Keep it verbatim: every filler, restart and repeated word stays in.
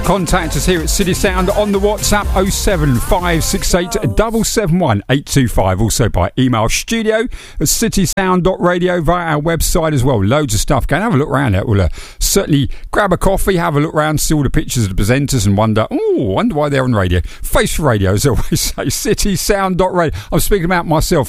contact us here at City Sound on the WhatsApp oh seven five six eight seven seven one eight two five. Also by email studio at citysound dot radio, via our website as well. Loads of stuff. Go and have a look around it. We'll uh, certainly grab a coffee, have a look around, see all the pictures of the presenters and wonder, oh, wonder why they're on radio. Face for radio, as I always say, citysound dot radio. I'm speaking about myself.